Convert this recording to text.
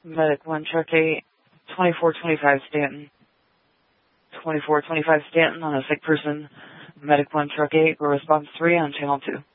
Medic 1, Truck 8, 2425 Stanton. 2425 Stanton on a sick person. Medic 1, Truck 8, response 3 on Channel 2.